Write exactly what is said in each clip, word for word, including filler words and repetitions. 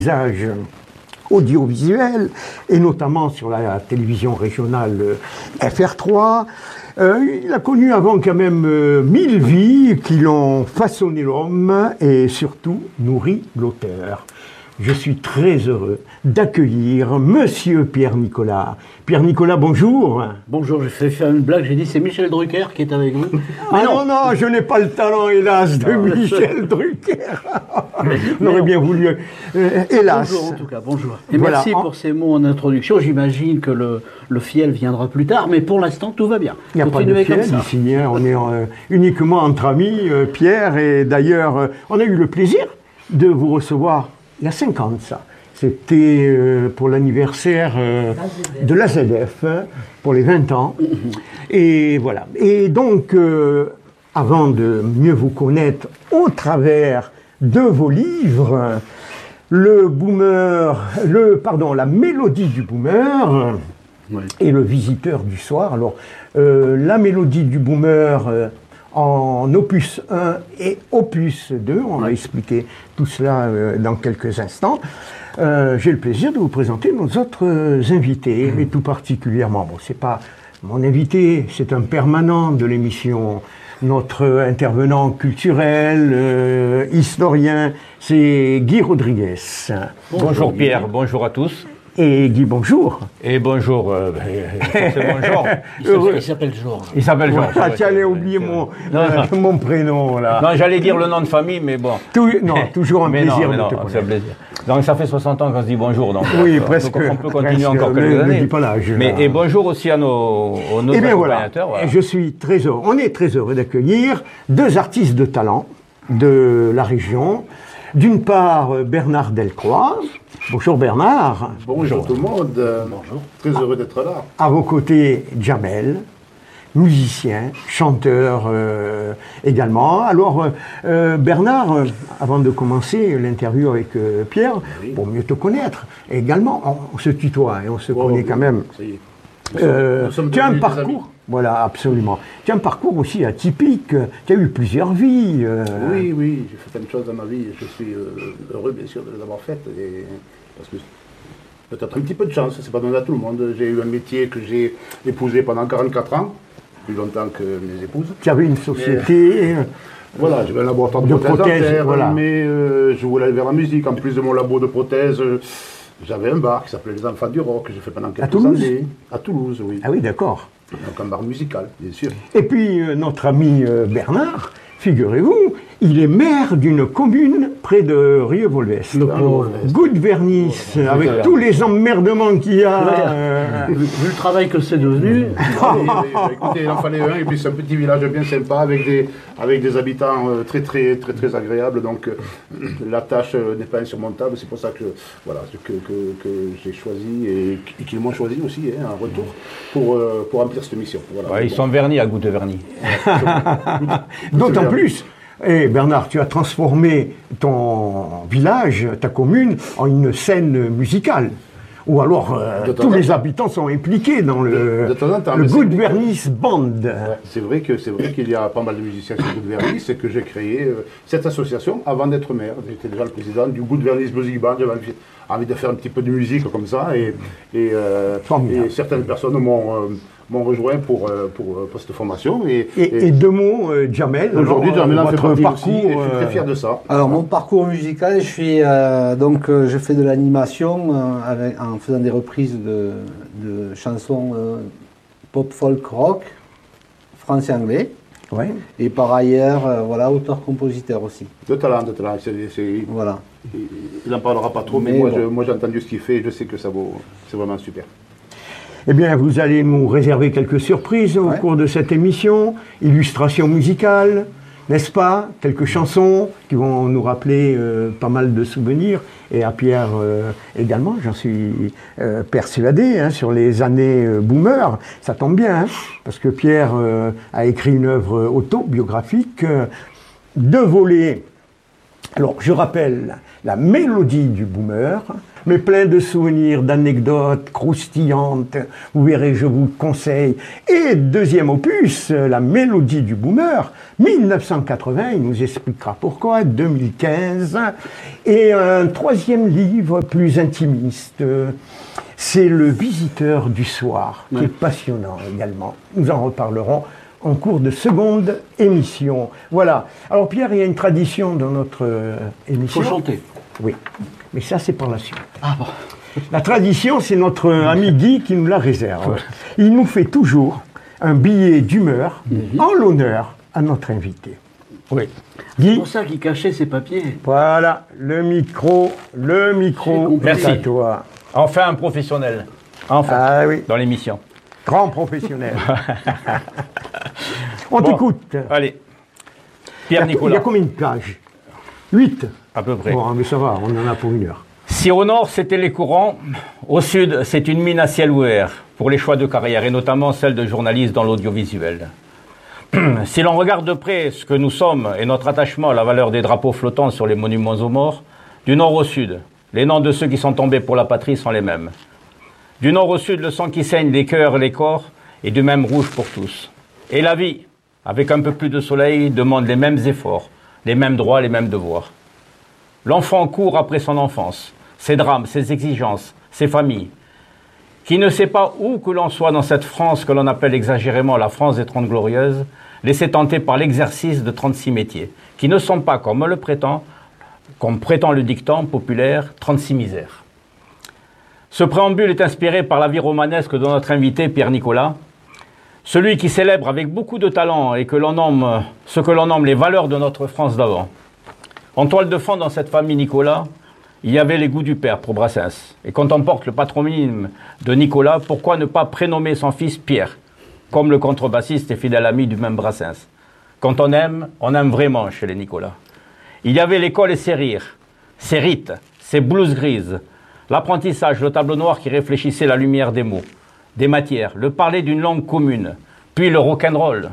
Usage audiovisuel, et notamment sur la télévision régionale F R trois. Euh, il a connu avant quand même euh, mille vies qui l'ont façonné l'homme et surtout nourri l'auteur. Je suis très heureux d'accueillir Monsieur Pierre Nicolas. Pierre Nicolas, bonjour. Bonjour, je fais faire une blague, j'ai dit c'est Michel Drucker qui est avec vous. Ah non, non, je n'ai pas le talent, hélas, de non, Michel Drucker. On aurait bien voulu, euh, hélas. Bonjour en tout cas, bonjour. Et voilà. Merci pour ces mots en introduction. J'imagine que le, le fiel viendra plus tard, mais pour l'instant, tout va bien. Il n'y a pas de fiel ici, hein. On est euh, uniquement entre amis, euh, Pierre, et d'ailleurs, euh, on a eu le plaisir de vous recevoir il y a cinquante, ça. C'était euh, pour l'anniversaire euh, de l'A Z F, hein, pour les vingt ans. Et voilà. Et donc, euh, avant de mieux vous connaître au travers de vos livres, le boomer, le, pardon, la mélodie du boomer oui. et le visiteur du soir. Alors, euh, la mélodie du boomer... Euh, en opus un et opus deux, on va expliquer tout cela euh, dans quelques instants. Euh, j'ai le plaisir de vous présenter nos autres euh, invités, mmh. et tout particulièrement, bon, c'est pas mon invité, c'est un permanent de l'émission, notre intervenant culturel, euh, historien, c'est Guy Rodriguez. Bonjour, bonjour Pierre, Guy. Bonjour à tous. Et Guy, bonjour. Et bonjour. Euh, c'est bonjour. Il s'appelle Georges. Il s'appelle Georges. Ah, tu allais oublier mon, euh, mon prénom, là. Non, j'allais dire le nom de famille, mais bon. Tout, non, toujours un mais plaisir non, mais de non, te connaître. C'est un plaisir. Donc, ça fait soixante ans qu'on se dit bonjour. Donc, oui, donc, presque. On peut continuer presque, encore quelques ne, années. Ne dis pas l'âge. Mais, et bonjour aussi à nos, aux, nos eh bien, accompagnateurs. Voilà. Voilà. Je suis très heureux. On est très heureux d'accueillir deux artistes de talent de la région. D'une part, Bernard Delcroix. Bonjour Bernard. Bonjour tout le monde. Bonjour. Très heureux d'être là. À vos côtés, Jamel, musicien, chanteur euh, également. Alors, euh, Bernard, euh, avant de commencer l'interview avec euh, Pierre, oui. pour mieux te connaître, également, on, on se tutoie et on se oh, connaît oui. quand même. Ça y est. Euh, tu as un parcours. Voilà, absolument. Tu as un parcours aussi atypique. Tu as eu plusieurs vies. Euh... Oui, oui, j'ai fait plein de choses dans ma vie. Je suis euh, heureux, bien sûr, de les avoir faites. Et... Parce que peut-être un petit peu de chance, c'est pas donné à tout le monde. J'ai eu un métier que j'ai épousé pendant quarante-quatre ans, plus longtemps que mes épouses. Tu avais une société. Mais... Voilà, j'avais un laboratoire de, de prothèses, prothèses dentaires, voilà. mais euh, je voulais aller vers la musique. En plus de mon labo de prothèses, euh, j'avais un bar qui s'appelait Les Enfants du Rock, que j'ai fait pendant quelques à Toulouse années. À Toulouse, oui. Ah oui, d'accord. Donc un bar musical, bien sûr. Et puis, euh, notre ami euh, Bernard, figurez-vous, il est maire d'une commune près de Rieux-Volvès. Goudvernis, oh, avec oui, tous les emmerdements qu'il y a. Euh... Vu, vu le travail que c'est devenu. oui, oui, oui, écoutez, il en fallait un, et puis c'est un petit village bien sympa, avec des, avec des habitants euh, très, très, très, très agréables. Donc euh, la tâche euh, n'est pas insurmontable. C'est pour ça que, voilà, que, que, que j'ai choisi, et, et qu'ils m'ont choisi aussi, hein, en retour, pour, euh, pour remplir cette mission. Voilà. Ouais, ils bon. sont vernis à Goudvernis. D'autant plus. Et Bernard, tu as transformé ton village, ta commune, en une scène musicale. Ou alors, euh, tous les habitants sont impliqués dans le, de, de temps, le Goudvernis Band. Ouais, c'est vrai que c'est vrai qu'il y a pas mal de musiciens sur Goudvernis et que j'ai créé euh, cette association avant d'être maire. J'étais déjà le président du Goudvernis Music Band. J'avais envie de faire un petit peu de musique comme ça, et, et, euh, et certaines personnes m'ont... Euh, m'ont rejoint pour, euh, pour, pour cette formation. Et, et, et, et deux mots, euh, Jamel. Aujourd'hui, Jamel a fait partie parcours, aussi, et je suis très fier de ça. Alors, mon parcours musical, je suis euh, donc euh, je fais de l'animation euh, avec, en faisant des reprises de, de chansons euh, pop, folk, rock, français-anglais. Ouais. Et par ailleurs, euh, voilà, auteur-compositeur aussi. De talent, de talent. C'est, c'est, voilà. Il n'en parlera pas trop, mais, mais moi, bon. je, moi j'ai entendu ce qu'il fait et je sais que ça vaut, c'est vraiment super. Eh bien, vous allez nous réserver quelques surprises au ouais. cours de cette émission. Illustrations musicales, n'est-ce pas? Quelques chansons qui vont nous rappeler euh, pas mal de souvenirs. Et à Pierre euh, également, j'en suis euh, persuadé, hein, sur les années euh, boomer. Ça tombe bien, hein, parce que Pierre euh, a écrit une œuvre autobiographique, euh, deux volets. Alors, je rappelle la mélodie du boomer, mais plein de souvenirs, d'anecdotes croustillantes. Vous verrez, je vous le conseille. Et deuxième opus, La mélodie du boomer, mille neuf cent quatre-vingts, il nous expliquera pourquoi, deux mille quinze. Et un troisième livre plus intimiste, c'est Le visiteur du soir, qui Ouais. est passionnant également. Nous en reparlerons en cours de seconde émission. Voilà. Alors Pierre, il y a une tradition dans notre euh, Il émission. faut chanter. Oui, mais ça c'est par la suite. Ah bon. La tradition, c'est notre ami Guy qui nous la réserve. Il nous fait toujours un billet d'humeur en l'honneur à notre invité. Oui. C'est Guy, pour ça qu'il cachait ses papiers. voilà, le micro, le J'ai micro, compris. est à Merci. toi. Enfin un professionnel. Enfin, Ah oui, dans l'émission. grand professionnel. On Bon. t'écoute. Allez. Il y Pierre a- Il y a Nicolas, combien de pages? Huit. à peu près. Bon, mais ça va, on en a pour une heure. Si au nord c'était les courants, au sud c'est une mine à ciel ouvert pour les choix de carrière et notamment celle de journaliste dans l'audiovisuel. Si l'on regarde de près ce que nous sommes et notre attachement à la valeur des drapeaux flottants sur les monuments aux morts, du nord au sud, les noms de ceux qui sont tombés pour la patrie sont les mêmes. Du nord au sud, le sang qui saigne les cœurs et les corps est du même rouge pour tous. Et la vie, avec un peu plus de soleil, demande les mêmes efforts, les mêmes droits, les mêmes devoirs. L'enfant court après son enfance, ses drames, ses exigences, ses familles. Qui ne sait pas où que l'on soit dans cette France que l'on appelle exagérément la France des Trente Glorieuses, laissé tenter par l'exercice de trente-six métiers, qui ne sont pas, comme on le prétend, comme prétend le dicton populaire, trente-six misères. Ce préambule est inspiré par la vie romanesque de notre invité Pierre Nicolas, celui qui célèbre avec beaucoup de talent et que l'on nomme, ce que l'on nomme les valeurs de notre France d'avant. En toile de fond dans cette famille Nicolas, il y avait les goûts du père pour Brassens. Et quand on porte le patronyme de Nicolas, pourquoi ne pas prénommer son fils Pierre, comme le contrebassiste et fidèle ami du même Brassens. Quand on aime, on aime vraiment chez les Nicolas. Il y avait l'école et ses rires, ses rites, ses blouses grises, l'apprentissage, le tableau noir qui réfléchissait la lumière des mots, des matières, le parler d'une langue commune, puis le rock'n'roll.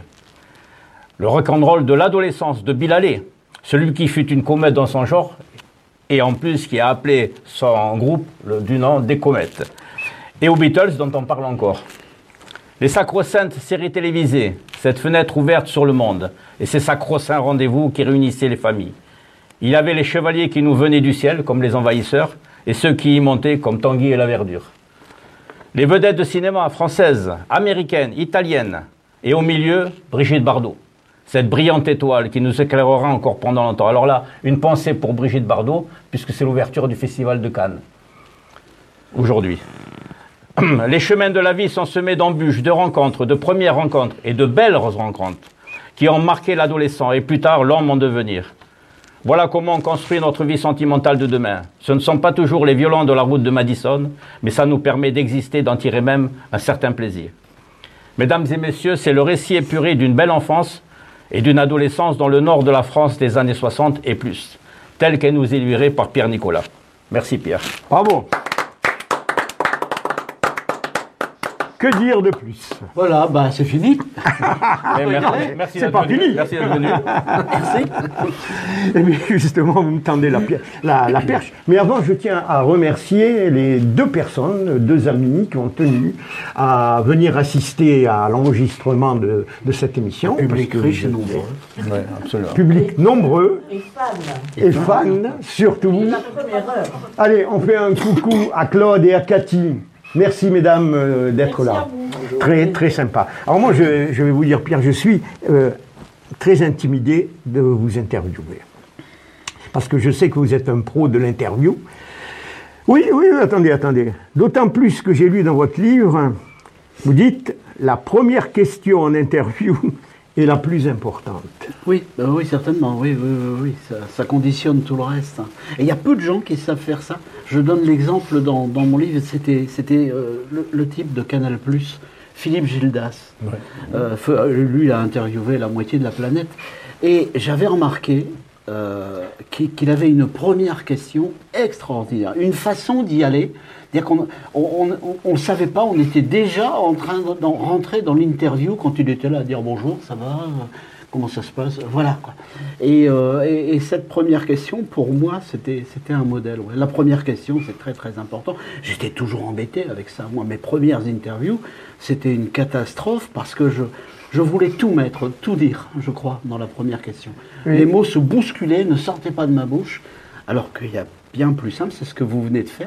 Le rock'n'roll de l'adolescence de Bill Haley, celui qui fut une comète dans son genre, et en plus qui a appelé son groupe le, du nom des Comètes. Et aux Beatles dont on parle encore. Les sacro-saintes séries télévisées, cette fenêtre ouverte sur le monde, et ces sacro-saints rendez-vous qui réunissaient les familles. Il y avait les chevaliers qui nous venaient du ciel, comme les envahisseurs, et ceux qui y montaient, comme Tanguy et la Verdure. Les vedettes de cinéma françaises, américaines, italiennes, et au milieu, Brigitte Bardot. Cette brillante étoile qui nous éclairera encore pendant longtemps. Alors là, une pensée pour Brigitte Bardot, puisque c'est l'ouverture du Festival de Cannes, aujourd'hui. Les chemins de la vie sont semés d'embûches, de rencontres, de premières rencontres et de belles rencontres qui ont marqué l'adolescent et plus tard l'homme en devenir. Voilà comment on construit notre vie sentimentale de demain. Ce ne sont pas toujours les violons de la route de Madison, mais ça nous permet d'exister, d'en tirer même un certain plaisir. Mesdames et messieurs, c'est le récit épuré d'une belle enfance et d'une adolescence dans le nord de la France des années soixante et plus, telle qu'elle nous est livrée par Pierre Nicolas. Merci Pierre. Bravo. Que dire de plus? Voilà, bah c'est fini. Mais merci merci c'est d'être pas venu. fini. Merci d'être venu. Merci. Eh bien, justement, vous me tendez la, pi- la- la perche. Mais avant, je tiens à remercier les deux personnes, deux amis qui ont tenu à venir assister à l'enregistrement de, de cette émission. Public Parce que riche et vous nombreux. êtes Ouais, absolument. Public nombreux Et fan. et fans, surtout. La première heure. Allez, on fait un coucou à Claude et à Cathy. Merci, mesdames, euh, d'être Merci là. à vous. Très, très sympa. Alors moi, je, je vais vous dire, Pierre, je suis euh, très intimidé de vous interviewer. Parce que je sais que vous êtes un pro de l'interview. Oui, oui, attendez, attendez. D'autant plus que j'ai lu dans votre livre, vous dites, la première question en interview est la plus importante. Oui, bah oui, certainement. Oui, oui, oui, oui. Ça, ça conditionne tout le reste. Et il y a peu de gens qui savent faire ça. Je donne l'exemple dans, dans mon livre. C'était, c'était euh, le, le type de Canal+, Philippe Gildas. Euh, fe- lui, il a interviewé la moitié de la planète. Et j'avais remarqué euh, qu'il, qu'il avait une première question extraordinaire, une façon d'y aller. C'est-à-dire qu'on ne le savait pas, on était déjà en train de rentrer dans l'interview quand il était là à dire bonjour, ça va. comment ça se passe, voilà quoi. Et, euh, et, et cette première question, pour moi, c'était c'était un modèle. Ouais. La première question, c'est très très important. J'étais toujours embêté avec ça. Moi, mes premières interviews, c'était une catastrophe parce que je je voulais tout mettre, tout dire, je crois, dans la première question. Oui. Les mots se bousculaient, ne sortaient pas de ma bouche, alors qu'il y a bien plus simple, c'est ce que vous venez de faire.